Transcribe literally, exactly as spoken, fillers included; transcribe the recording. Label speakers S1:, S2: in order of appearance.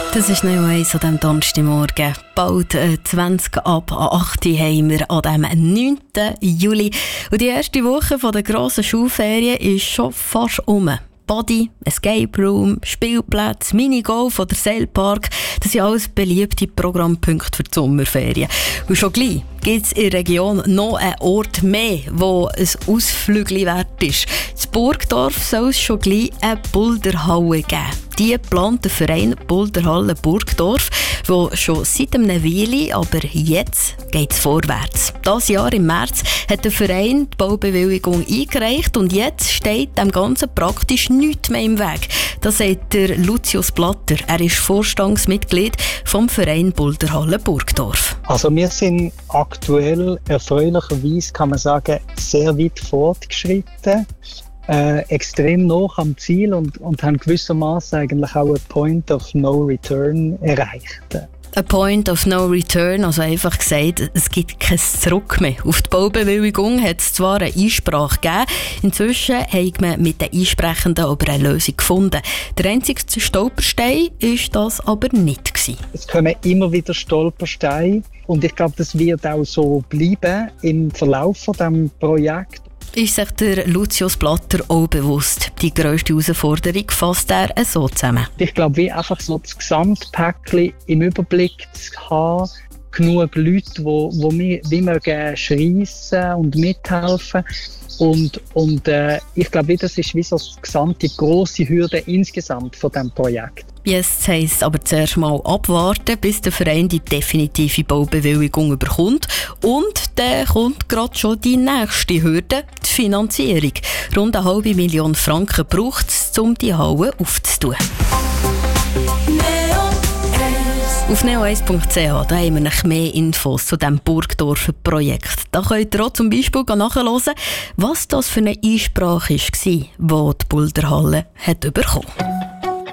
S1: Das ist noch eins an diesem Donnerstagmorgen. Bald äh, zwanzig ab acht haben wir an dem neunten Juli. Und die erste Woche der grossen Schulferien ist schon fast um. Body, Escape Room, Spielplätze, Minigolf oder Sailpark, das sind alles beliebte Programmpunkte für die Sommerferien. Und schon gleich gibt es in der Region noch einen Ort mehr, wo ein Ausflügli wert ist. In Burgdorf soll es schon gleich eine Boulderhalle geben. Die plant der Verein Boulderhalle Burgdorf, der schon seit einem Weile, aber jetzt geht es vorwärts. Dieses Jahr im März hat der Verein die Baubewilligung eingereicht und jetzt steht dem Ganzen praktisch nichts mehr im Weg. Das sagt der Lucius Blatter. Er ist Vorstandsmitglied vom Verein Boulderhalle Burgdorf.
S2: Also wir sind aktuell erfreulicherweise, kann man sagen, sehr weit fortgeschritten. Äh, extrem nah am Ziel und, und haben gewissermaßen eigentlich auch einen Point of No Return erreicht.
S1: Ein Point of No Return, also einfach gesagt, es gibt kein Zurück mehr. Auf die Baubewilligung hat es zwar eine Einsprache gegeben, inzwischen hat man mit den Einsprechenden aber eine Lösung gefunden. Der einzige Stolperstein war das aber nicht gewesen.
S2: Es kommen immer wieder Stolpersteine und ich glaube, das wird auch so bleiben im Verlauf von diesem Projekt.
S1: Ist sich der Lucius Blatter auch bewusst. Die grösste Herausforderung fasst er so zusammen.
S2: Ich glaube, wie einfach so das Gesamtpäckchen im Überblick zu haben, genug Leute, die wo, wo wir, wie mögen schreissen und mithelfen. Und, und äh, ich glaube, das ist wie so die gesamte grosse Hürde insgesamt von diesem Projekt.
S1: Jetzt heisst es aber zuerst mal abwarten, bis der Verein die definitive Baubewilligung bekommt. Und dann kommt gerade schon die nächste Hürde, die Finanzierung. Rund eine halbe Million Franken braucht es, um die Halle aufzutun. Auf neo eins punkt c h da haben wir noch mehr Infos zu diesem Burgdorfer Projekt. Da könnt ihr auch zum Beispiel nachhören, was das für eine Einsprache war, die die Boulderhalle bekommen hat.